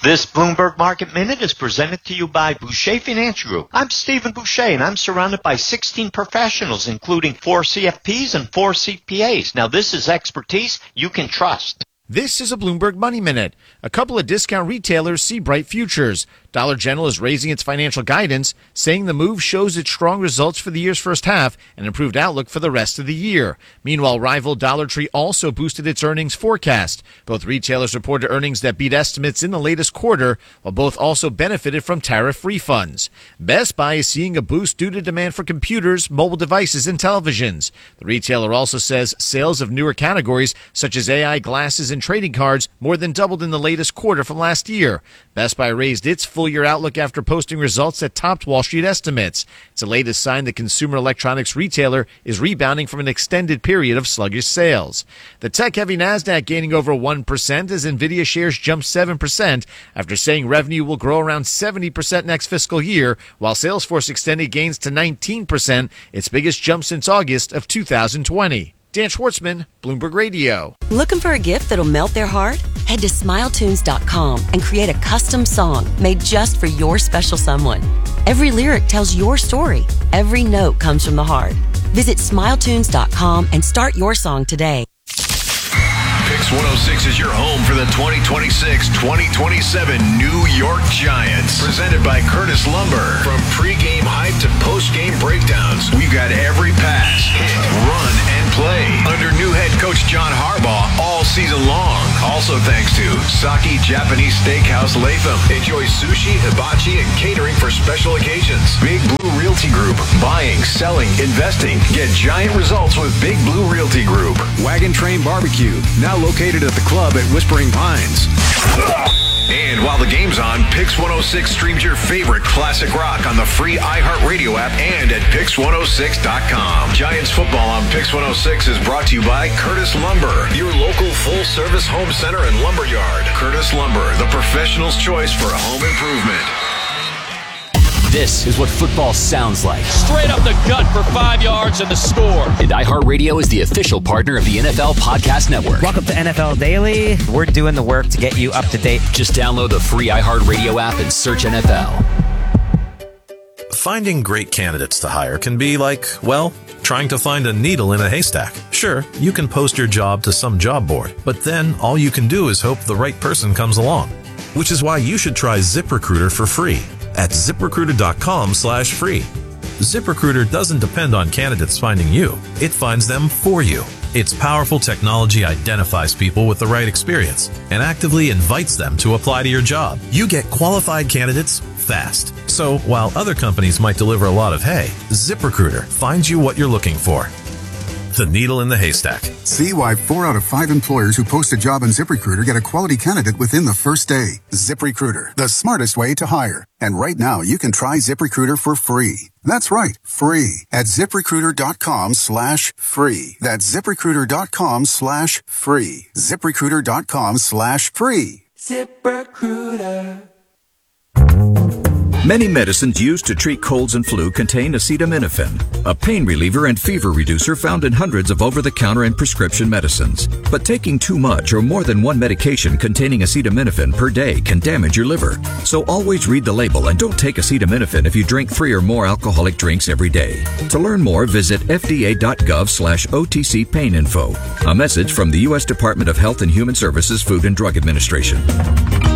This Bloomberg Market Minute is presented to you by Boucher Financial Group. I'm Stephen Boucher, and I'm surrounded by 16 professionals, including 4 CFPs and 4 CPAs. Now, this is expertise you can trust. This is a Bloomberg Money Minute. A couple of discount retailers see bright futures. Dollar General is raising its financial guidance, saying the move shows its strong results for the year's first half and improved outlook for the rest of the year. Meanwhile, rival Dollar Tree also boosted its earnings forecast. Both retailers reported earnings that beat estimates in the latest quarter, while both also benefited from tariff refunds. Best Buy is seeing a boost due to demand for computers, mobile devices, and televisions. The retailer also says sales of newer categories such as AI glasses and trading cards more than doubled in the latest quarter from last year. Best Buy raised its full-year outlook after posting results that topped Wall Street estimates. It's the latest sign the consumer electronics retailer is rebounding from an extended period of sluggish sales. The tech-heavy NASDAQ gaining over 1% as NVIDIA shares jumped 7% after saying revenue will grow around 70% next fiscal year, while Salesforce extended gains to 19%, its biggest jump since August of 2020. Dan Schwartzman, Bloomberg Radio. Looking for a gift that'll melt their heart? Head to SmileTunes.com and create a custom song made just for your special someone. Every lyric tells your story. Every note comes from the heart. Visit SmileTunes.com and start your song today. Pix 106 is your home for the 2026-2027 New York Giants. Presented by Curtis Lumber. From pregame hype to postgame breakdowns, we've got every pass, hit, run, and play under new head coach John Harbaugh all season long. Also thanks to Saki Japanese Steakhouse Latham. Enjoy sushi, hibachi, and catering for special occasions. Big Blue Realty Group. Buying, selling, investing. Get giant results with Big Blue Realty Group. Wagon Train Barbecue. Now located at the club at Whispering Pines. And while the game's on, Pix 106 streams your favorite classic rock on the free iHeartRadio app and at Pix106.com. Giants football on Pix 106 is brought to you by Curtis Lumber, your local full-service home center and lumber yard. Curtis Lumber, the professional's choice for home improvement. This is what football sounds like. Straight up the gut for 5 yards and the score. And iHeartRadio is the official partner of the NFL Podcast Network. Welcome to NFL Daily. We're doing the work to get you up to date. Just download the free iHeartRadio app and search NFL. Finding great candidates to hire can be like, well, trying to find a needle in a haystack. Sure, you can post your job to some job board, but then all you can do is hope the right person comes along. Which is why you should try ZipRecruiter for free at ZipRecruiter.com/free. ZipRecruiter doesn't depend on candidates finding you. It finds them for you. Its powerful technology identifies people with the right experience and actively invites them to apply to your job. You get qualified candidates fast. So while other companies might deliver a lot of hay, ZipRecruiter finds you what you're looking for. The needle in the haystack. See why 4 out of 5 employers who post a job on ZipRecruiter get a quality candidate within the first day. ZipRecruiter, the smartest way to hire. And right now, you can try ZipRecruiter for free. That's right, free at ZipRecruiter.com/free. That's ZipRecruiter.com/free. ZipRecruiter.com/free. ZipRecruiter. Many medicines used to treat colds and flu contain acetaminophen, a pain reliever and fever reducer found in hundreds of over-the-counter and prescription medicines. But taking too much or more than one medication containing acetaminophen per day can damage your liver. So always read the label and don't take acetaminophen if you drink 3 or more alcoholic drinks every day. To learn more, visit fda.gov/OTC pain info. A message from the U.S. Department of Health and Human Services Food and Drug Administration.